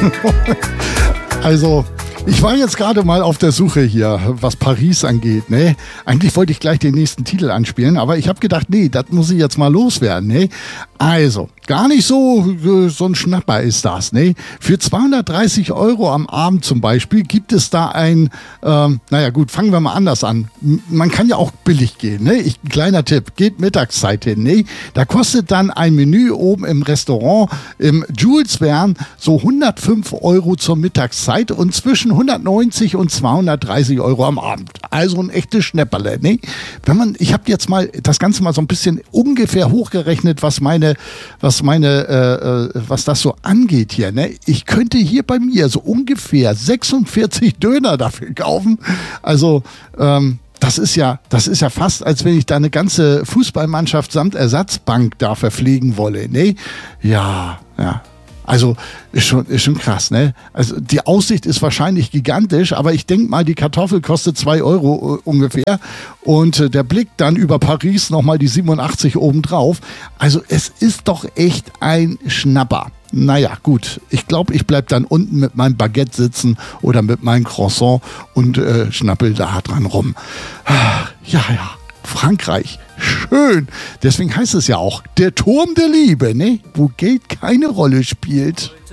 Also, ich war jetzt gerade mal auf der Suche hier, was Paris angeht, ne? Eigentlich wollte ich gleich den nächsten Titel anspielen, aber ich habe gedacht, nee, das muss ich jetzt mal loswerden, ne? Also, gar nicht so ein Schnapper ist das, ne? Für 230 € am Abend zum Beispiel gibt es da ein, naja gut, fangen wir mal anders an. Man kann ja auch billig gehen, ne? Kleiner Tipp, geht Mittagszeit hin, ne? Da kostet dann ein Menü oben im Restaurant im Jules Verne so 105 € zur Mittagszeit und zwischen 190 und 230 € am Abend. Also ein echtes Schnäpperle, ne? Ich habe jetzt mal das Ganze mal so ein bisschen ungefähr hochgerechnet, was das so angeht hier, ne? Ich könnte hier bei mir so ungefähr 46 Döner dafür kaufen. Also, das ist ja fast, als wenn ich da eine ganze Fußballmannschaft samt Ersatzbank da verpflegen wolle, ne? Ja. Also ist schon krass, ne? Also die Aussicht ist wahrscheinlich gigantisch, aber ich denke mal, die Kartoffel kostet 2 € ungefähr und der Blick dann über Paris nochmal die 87 obendrauf. Also es ist doch echt ein Schnapper. Naja, gut. Ich glaube, ich bleibe dann unten mit meinem Baguette sitzen oder mit meinem Croissant und schnappel da dran rum. Ja. Frankreich. Schön. Deswegen heißt es ja auch der Turm der Liebe, ne? Wo Geld keine Rolle spielt.